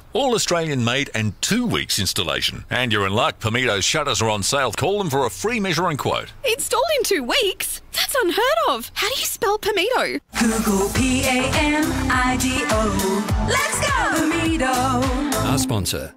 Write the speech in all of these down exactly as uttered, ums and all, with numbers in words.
All Australian made and two weeks installation. And you're in luck. Pamido's shutters are on sale. Call them for a free measuring quote. Installed in two weeks? That's unheard of. How do you spell Pamido? Google P A M I D O. Let's go, Pamido. Our sponsor.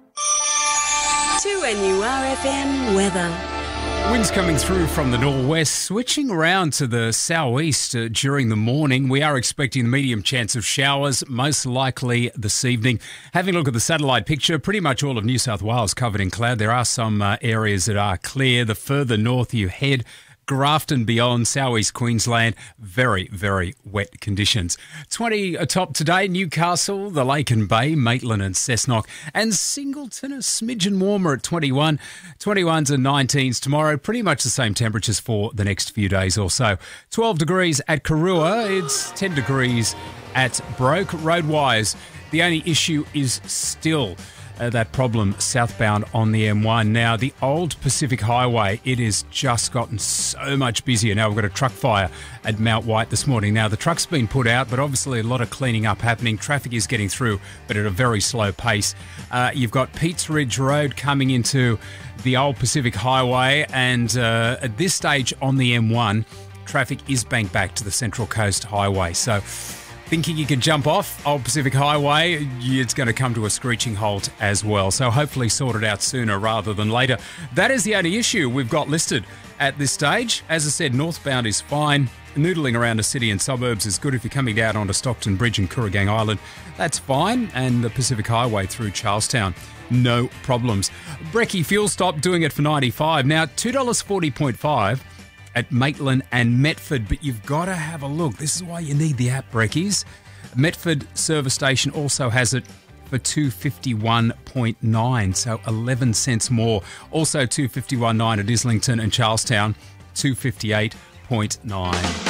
two N U R F M weather. Winds coming through from the northwest, switching around to the southeast uh, during the morning. We are expecting the medium chance of showers, most likely this evening. Having a look at the satellite picture, pretty much all of New South Wales covered in cloud. There are some uh, areas that are clear. The further north you head, Grafton beyond, southeast Queensland, very, very wet conditions. twenty atop today, Newcastle, the Lake and Bay, Maitland and Cessnock, and Singleton a smidgen warmer at twenty-one. twenty-ones and nineteens tomorrow, pretty much the same temperatures for the next few days or so. twelve degrees at Karua, it's ten degrees at Broke. Roadwise, the only issue is still Uh, that problem southbound on the M one. Now, the old Pacific Highway, it has just gotten so much busier. Now, we've got a truck fire at Mount White this morning. Now, the truck's been put out, but obviously a lot of cleaning up happening. Traffic is getting through, but at a very slow pace. Uh, you've got Peats Ridge Road coming into the old Pacific Highway, and uh, at this stage on the M one, traffic is banked back to the Central Coast Highway. So, thinking you can jump off Old Pacific Highway, it's going to come to a screeching halt as well. So hopefully sort it out sooner rather than later. That is the only issue we've got listed at this stage. As I said, northbound is fine. Noodling around the city and suburbs is good. If you're coming down onto Stockton Bridge and Kooragang Island, that's fine. And the Pacific Highway through Charlestown, no problems. Brekkie Fuel Stop doing it for ninety-five. Now, two dollars forty point five at Maitland and Metford, but you've got to have a look. This is why you need the app, Brekkies. Metford service station also has it for two dollars fifty-one point nine, so eleven cents more. Also two dollars fifty-one point nine at Islington and Charlestown, two dollars fifty-eight point nine.